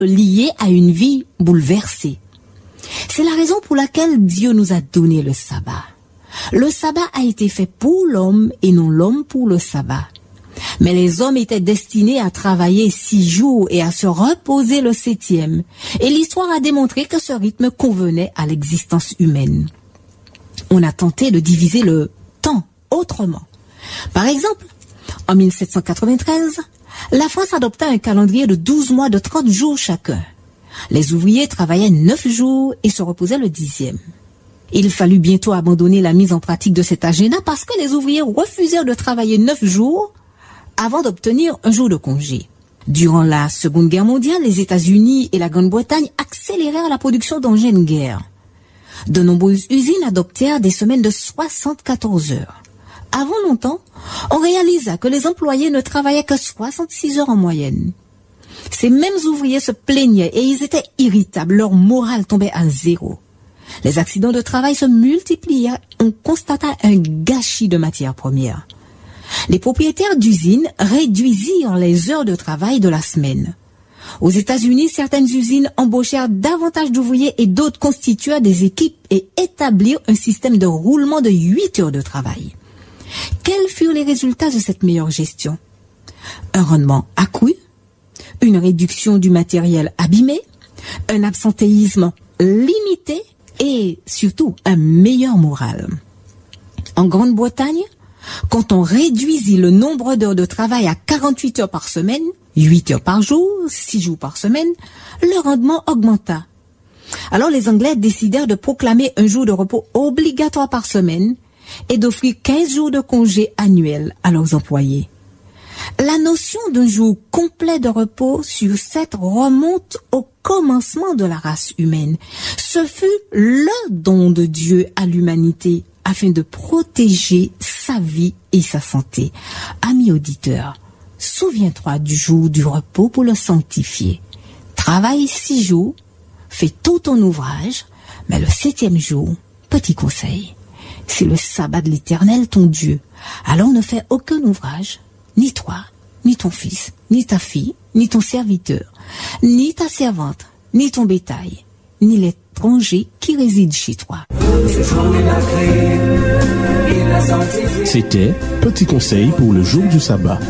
lié à une vie bouleversée. C'est la raison pour laquelle Dieu nous a donné le sabbat. Le sabbat a été fait pour l'homme et non l'homme pour le sabbat. Mais les hommes étaient destinés à travailler 6 jours et à se reposer le 7e. Et l'histoire a démontré que ce rythme convenait à l'existence humaine. On a tenté de diviser le temps autrement. Par exemple, en 1793, la France adopta un calendrier de 12 mois de 30 jours chacun. Les ouvriers travaillaient 9 jours et se reposaient le 10e. Il fallut bientôt abandonner la mise en pratique de cet agenda parce que les ouvriers refusèrent de travailler 9 jours avant d'obtenir un jour de congé. Durant la Seconde Guerre mondiale, les États-Unis et la Grande-Bretagne accélérèrent la production d'engins de guerre. De nombreuses usines adoptèrent des semaines de 74 heures. Avant longtemps, on réalisa que les employés ne travaillaient que 66 heures en moyenne. Ces mêmes ouvriers se plaignaient et ils étaient irritables, leur morale tombait à zéro. Les accidents de travail se multipliaient, on constata un gâchis de matières premières. Les propriétaires d'usines réduisirent les heures de travail de la semaine. Aux États-Unis, certaines usines embauchèrent davantage d'ouvriers et d'autres constituèrent des équipes et établirent un système de roulement de 8 heures de travail. Quels furent les résultats de cette meilleure gestion? Un rendement accru, une réduction du matériel abîmé, un absentéisme limité et surtout un meilleur moral. En Grande-Bretagne, quand on réduisit le nombre d'heures de travail à 48 heures par semaine, 8 heures par jour, 6 jours par semaine, le rendement augmenta. Alors les Anglais décidèrent de proclamer un jour de repos obligatoire par semaine et d'offrir 15 jours de congé annuels à leurs employés. La notion d'un jour complet de repos sur 7 remonte au commencement de la race humaine. Ce fut le don de Dieu à l'humanité afin de protéger sa vie et sa santé. Amis auditeurs, souviens-toi du jour du repos pour le sanctifier. Travaille 6 jours, fais tout ton ouvrage, mais le 7e jour, petit conseil, c'est le sabbat de l'Éternel ton Dieu. Alors ne fais aucun ouvrage, ni toi, ni ton fils, ni ta fille, ni ton serviteur, ni ta servante, ni ton bétail, ni l'étranger qui réside chez toi. C'était Petit conseil pour le jour du sabbat.